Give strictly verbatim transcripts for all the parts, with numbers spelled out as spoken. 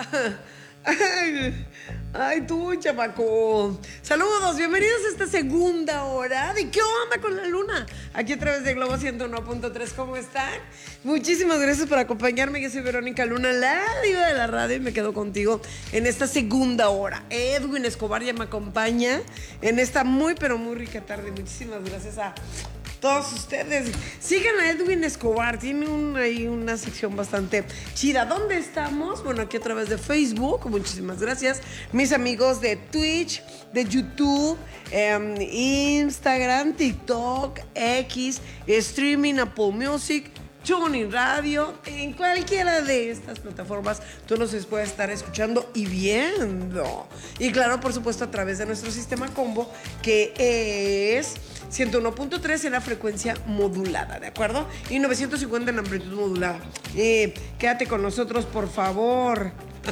Ay, ay, tú, chamaco. Saludos, bienvenidos a esta segunda hora de ¿Qué onda con la luna? Aquí a través de Globo ciento uno punto tres, ¿cómo están? Muchísimas gracias por acompañarme. Yo soy Verónica Luna, la diva de la radio, y me quedo contigo en esta segunda hora. Edwin Escobar ya me acompaña en esta muy, pero muy rica tarde. Muchísimas gracias a todos ustedes. Sigan a Edwin Escobar, tiene un, ahí una sección bastante chida. ¿Dónde estamos? Bueno, aquí a través de Facebook, muchísimas gracias. Mis amigos de Twitch, de YouTube, eh, Instagram, TikTok, X, streaming, Apple Music, TuneIn Radio, en cualquiera de estas plataformas tú nos puedes estar escuchando y viendo. Y claro, por supuesto, a través de nuestro sistema combo, que es ciento uno punto tres en la frecuencia modulada, ¿de acuerdo? Y novecientos cincuenta en amplitud modulada. Eh, quédate con nosotros, por favor.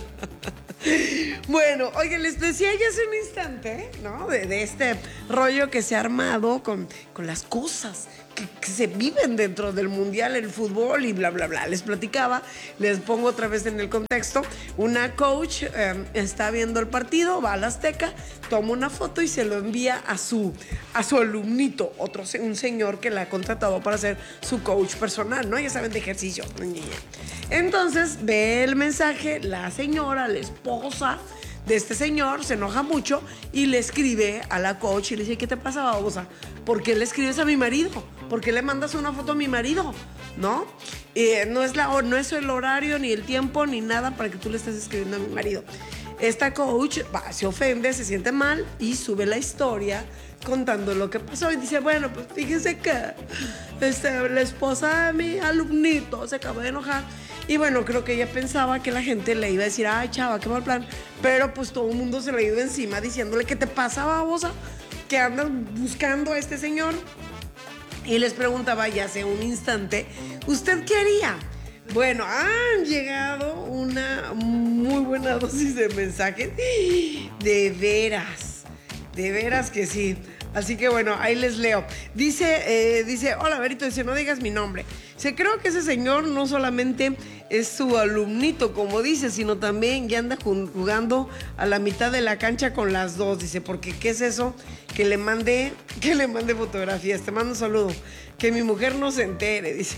Bueno, oigan, les decía ya hace un instante, ¿no? De, de este rollo que se ha armado con, con las cosas que, que se viven dentro del mundial, el fútbol y bla, bla, bla. Les platicaba, les pongo otra vez en el contexto. Una coach eh, está viendo el partido, va a la Azteca, toma una foto y se lo envía a su, a su alumnito, otro, un señor que la ha contratado para ser su coach personal, ¿no? Ya saben, de ejercicio. Entonces ve el mensaje, la señora, la esposa de este señor se enoja mucho y le escribe a la coach y le dice: ¿qué te pasa, babosa? ¿Por qué le escribes a mi marido? ¿Por qué le mandas una foto a mi marido? ¿No? Eh, no, es la, no es el horario, ni el tiempo, ni nada para que tú le estés escribiendo a mi marido. Esta coach va, se ofende, se siente mal y sube la historia contando lo que pasó y dice: bueno, pues fíjese que este, la esposa de mi alumnito se acaba de enojar. Y bueno, creo que ella pensaba que la gente le iba a decir: ay, chava, qué mal plan. Pero pues todo el mundo se le ha ido encima diciéndole: ¿qué te pasa, babosa? Que andas buscando a este señor. Y les preguntaba ya hace un instante: ¿usted qué haría? Bueno, han llegado una muy buena dosis de mensajes. De veras, de veras que sí. Así que bueno, ahí les leo. Dice, eh, dice, hola, Verito, dice: no digas mi nombre. Dice: creo que ese señor no solamente es su alumnito, como dice, sino también ya anda jugando a la mitad de la cancha con las dos. Dice: porque ¿qué es eso? Que le mande, que le mande fotografías. Te mando un saludo. Que mi mujer no se entere, dice.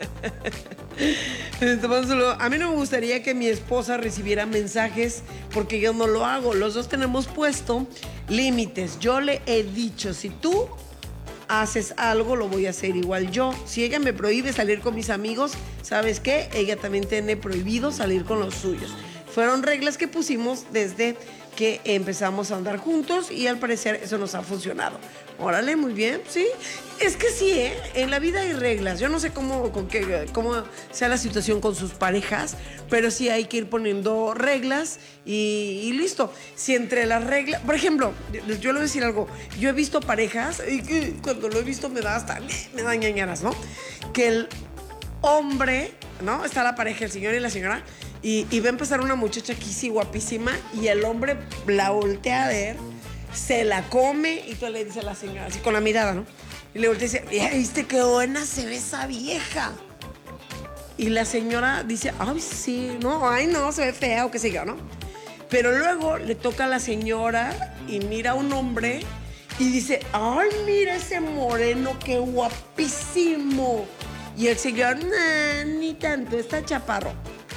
Te mando un saludo. A mí no me gustaría que mi esposa recibiera mensajes porque yo no lo hago. Los dos tenemos puesto límites. Yo le he dicho: si tú haces algo, lo voy a hacer igual yo. Si ella me prohíbe salir con mis amigos, ¿sabes qué? Ella también tiene prohibido salir con los suyos. Fueron reglas que pusimos desde que empezamos a andar juntos y al parecer eso nos ha funcionado. Órale, muy bien, ¿sí? Es que sí, ¿eh? En la vida hay reglas. Yo no sé cómo, con qué, cómo sea la situación con sus parejas, pero sí hay que ir poniendo reglas y, y listo. Si entre las reglas... Por ejemplo, yo le voy a decir algo. Yo he visto parejas y que cuando lo he visto me da hasta... me da ñañaras, ¿no? Que el hombre, ¿no? Está la pareja, el señor y la señora, y, y va a empezar una muchacha aquí, sí, guapísima, y el hombre la voltea a ver, se la come y tú le dices a la señora, así con la mirada, ¿no? Y le voltea y dice: ya viste qué buena se ve esa vieja. Y la señora dice: ay, sí, no, ay, no, se ve fea o qué sé yo, ¿no? Pero luego le toca a la señora y mira a un hombre y dice: ay, mira ese moreno, qué guapísimo. Y el señor: nah, ni tanto, está chaparro.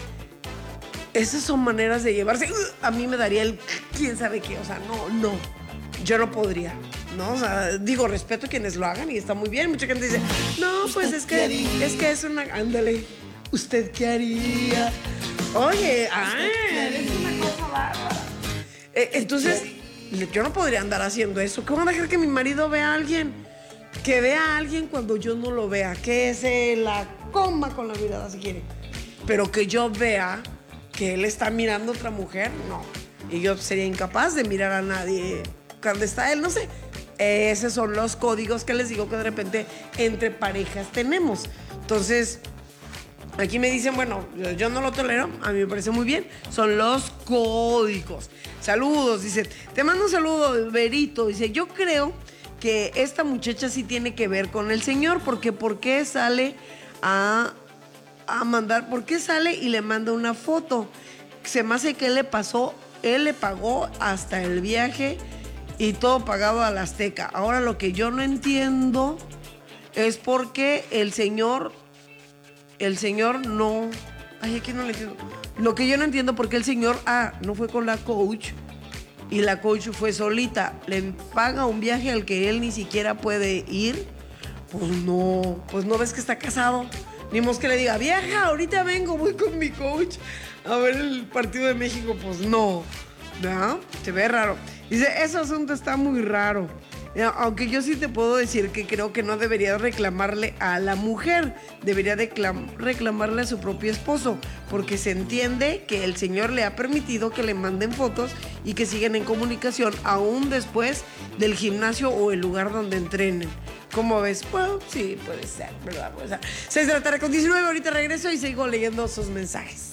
Esas son maneras de llevarse. A mí me daría el quién sabe qué, o sea, no, no. Yo no podría, ¿no? O sea, digo, respeto a quienes lo hagan y está muy bien. Mucha gente dice: no, pues es que es que es una... Ándale, ¿usted qué haría? Oye, ah, es una cosa bárbara. Eh, entonces, yo no podría andar haciendo eso. ¿Cómo van a dejar que mi marido vea a alguien? Que vea a alguien cuando yo no lo vea. Que se la coma con la mirada si quiere. Pero que yo vea que él está mirando a otra mujer, no. Y yo sería incapaz de mirar a nadie cuando está él, no sé. Esos son los códigos que les digo que de repente entre parejas tenemos. Entonces, aquí me dicen: bueno, yo no lo tolero, a mí me parece muy bien. Son los códigos. Saludos, dice. Te mando un saludo, Verito. Dice: yo creo que esta muchacha sí tiene que ver con el señor, porque ¿por qué sale a, a mandar? ¿Por qué sale y le manda una foto? se me hace que él le pasó, él le pagó hasta el viaje y todo pagado a la Azteca. Ahora lo que yo no entiendo es por qué el señor, el señor no, ay, aquí no le entiendo. Lo que yo no entiendo por qué el señor, ah, no fue con la coach y la coach fue solita. Le paga un viaje al que él ni siquiera puede ir. Pues no, pues no ves que está casado. Ni más que le diga, vieja, ahorita vengo, voy con mi coach a ver el partido de México. Pues no, ¿no? Se ve raro. Dice, ese asunto está muy raro. Aunque yo sí te puedo decir que creo que no debería reclamarle a la mujer, debería reclamarle a su propio esposo, porque se entiende que el señor le ha permitido que le manden fotos y que sigan en comunicación aún después del gimnasio o el lugar donde entrenen. ¿Cómo ves? Bueno, sí, puede ser, ¿verdad? Puede ser. seis de la tarde con diecinueve, ahorita regreso y sigo leyendo sus mensajes.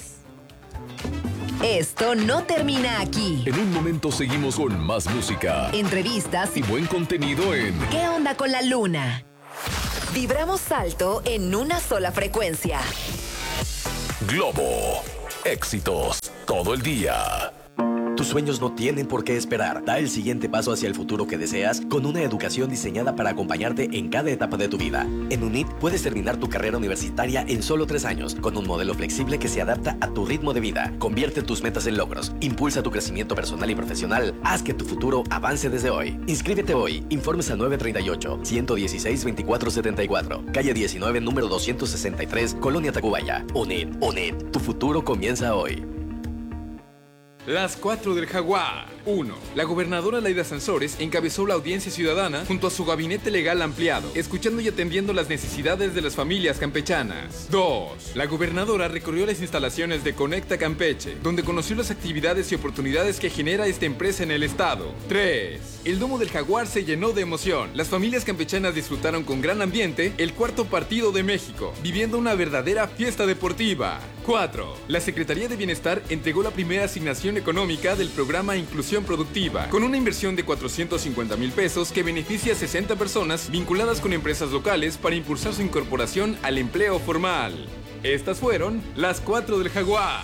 Esto no termina aquí. En un momento seguimos con más música, entrevistas y buen contenido en ¿Qué onda con la luna? Vibramos alto en una sola frecuencia. Globo. Éxitos todo el día. Tus sueños no tienen por qué esperar. Da el siguiente paso hacia el futuro que deseas con una educación diseñada para acompañarte en cada etapa de tu vida. En UNIT puedes terminar tu carrera universitaria en solo tres años con un modelo flexible que se adapta a tu ritmo de vida. Convierte tus metas en logros. Impulsa tu crecimiento personal y profesional. Haz que tu futuro avance desde hoy. Inscríbete hoy. Informes al nueve tres ocho, uno uno seis, dos cuatro siete cuatro. Calle diecinueve, número doscientos sesenta y tres, Colonia Tacubaya. UNIT. UNIT. Tu futuro comienza hoy. Las cuatro del Jaguar. uno. La gobernadora Laida Sansores encabezó la audiencia ciudadana junto a su gabinete legal ampliado, escuchando y atendiendo las necesidades de las familias campechanas. dos. La gobernadora recorrió las instalaciones de Conecta Campeche, donde conoció las actividades y oportunidades que genera esta empresa en el estado. tres. El Domo del Jaguar se llenó de emoción. Las familias campechanas disfrutaron con gran ambiente el cuarto partido de México, viviendo una verdadera fiesta deportiva. cuatro. La Secretaría de Bienestar entregó la primera asignación económica del programa Inclusión Productiva, con una inversión de cuatrocientos cincuenta mil pesos que beneficia a sesenta personas vinculadas con empresas locales para impulsar su incorporación al empleo formal. Estas fueron las cuatro del Jaguar.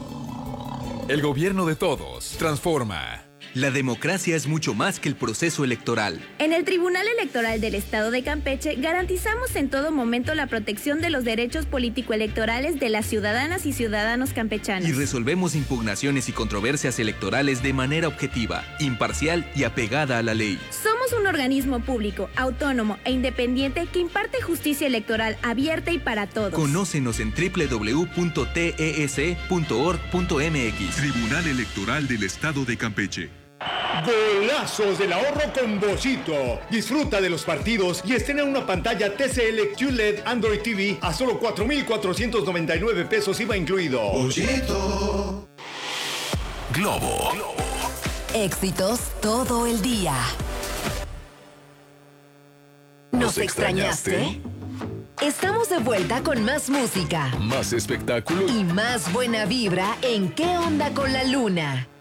El gobierno de todos transforma. La democracia es mucho más que el proceso electoral. En el Tribunal Electoral del Estado de Campeche garantizamos en todo momento la protección de los derechos político-electorales de las ciudadanas y ciudadanos campechanos. Y resolvemos impugnaciones y controversias electorales de manera objetiva, imparcial y apegada a la ley. Somos un organismo público, autónomo e independiente que imparte justicia electoral abierta y para todos. Conócenos en doble u doble u doble u punto t e s punto org punto m x. Tribunal Electoral del Estado de Campeche. Golazos del ahorro con Bollito. Disfruta de los partidos y estrena una pantalla T C L Q L E D Android T V a solo cuatro mil cuatrocientos noventa y nueve pesos I V A incluido. Bollito. Globo. Éxitos todo el día. ¿Nos extrañaste? Estamos de vuelta con más música, más espectáculo y más buena vibra en ¿Qué onda con la luna?